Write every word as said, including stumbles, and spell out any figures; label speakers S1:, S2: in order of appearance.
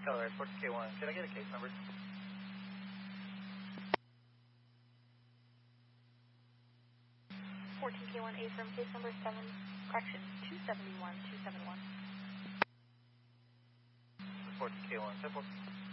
S1: Colorado fourteen K one, can I get a case number?
S2: fourteen K one A from case number seven, correction, two seven one, two seven one.
S1: fourteen K one, simple.